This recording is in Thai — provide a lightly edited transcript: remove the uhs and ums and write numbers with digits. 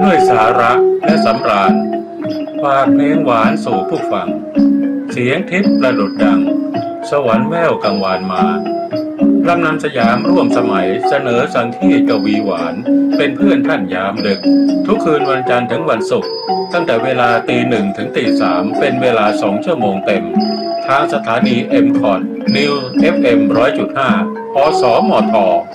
ด้วยสาระและสำราญฝากเพลงหวานสู่ผู้ฟังเสียงทิพย์ประดุจดังสวรรค์แววกังวานมาลำนำสยามร่วมสมัยเสนอสังคีกวีหวานเป็นเพื่อนท่านยามดึกทุกคืนวันจันทร์ถึงวันศุกร์ตั้งแต่เวลา1:00 นถึง3:00 นเป็นเวลา2 ชั่วโมงเต็มทางสถานี M-Cot New FM 100.5 อสมท